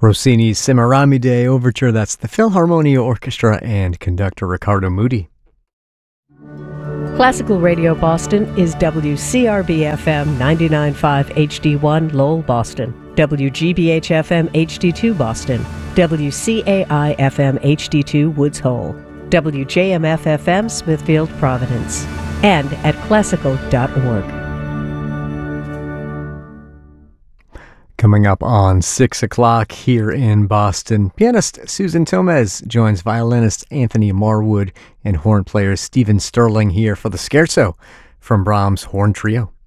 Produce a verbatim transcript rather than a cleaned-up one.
Rossini's Semiramide Overture, that's the Philharmonia Orchestra and conductor Ricardo Muti. Classical Radio Boston is W C R B F M ninety-nine point five H D one Lowell, Boston, W G B H F M H D two Boston, W C A I F M H D two Woods Hole, W J M F F M Smithfield, Providence, and at classical dot org. Coming up on six o'clock here in Boston, pianist Susan Tomez joins violinist Anthony Marwood and horn player Stephen Sterling here for the Scherzo from Brahms' Horn Trio.